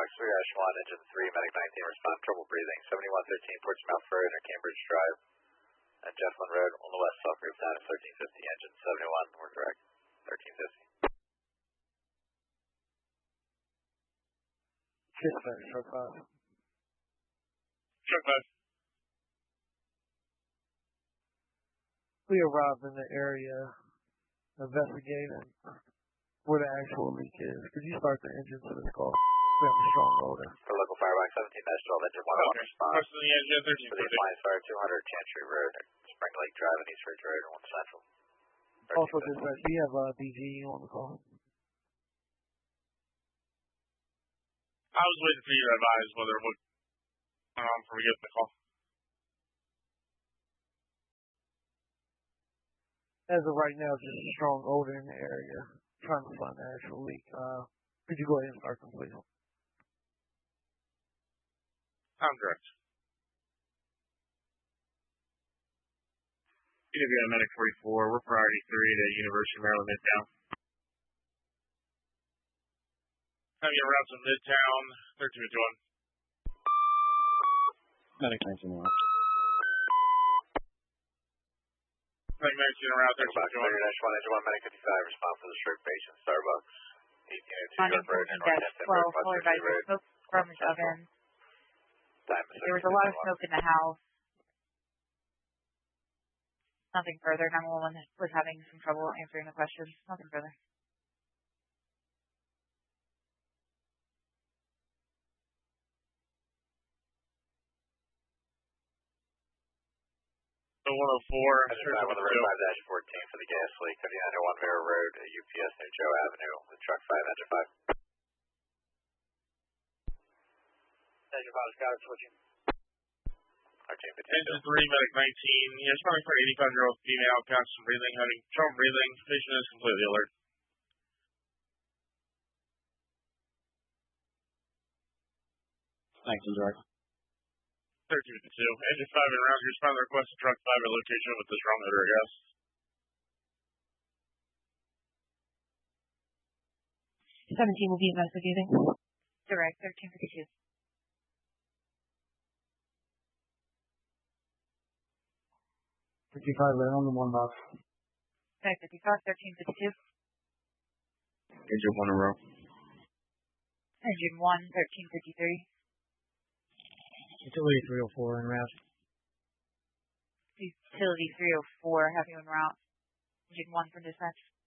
Firebox 3-1, engine 3, medic 19, respond, trouble breathing, 7113 Portsmouth Road near Cambridge Drive, and Jefflin Road on the west, soft group down at 1350, engine 71, we're direct, 1350. Dispatch, truck 5. Truck 5. We arrived in the area, investigating where the actual leak is. Could you start the engine for this call? We have a strong loader. For local Firebox 17-12, engine 101, respond. First of the engine, For the Appliance Fire 200, Chantry Road, Spring Lake Drive, and East Ridge Road, and 1 Central. Also, dispatch, we have DG on the call. I was waiting for you to advise whether it would before we get the call. As of right now, just a strong odor in the area. Trying to find the actual leak. Could you go ahead and start completing? I'm correct. PWI Medic 44, we're priority 3 to University of Maryland Midtown. Having a route to Midtown, 1351. Medic 19 route. Medic 19 route, 1351. 1, engine 1, medic 55, respond for the stroke patient, Starbucks, 1802 York Road, and North Hampton Road, followed by smoke from his oven. There was a lot of smoke in the house. Nothing further. 911 was having some trouble answering the questions. Nothing further. So 104, engine 5 on the road 5-14 for the gas leak, 5901 Vera Road, UPS New Joe Avenue, with truck 5, engine 5. Engine 5 got it, switching. Engine 3, medic 19. Yeah, responding for an 85-year-old female, constant breathing, having trouble breathing. Patient is completely alert. Thanks, direct. 1352. Engine 5 en route. You respond to the request of truck 5 at location with the strong odor of gas. 17 will be investigating. Direct, 1352. 55 right on the 1 box. Direct 55, 1352. Engine 1 in row. Engine 1, 1353. Utility 304 en route. Utility 304, have you en route. Engine 1 for dispatch.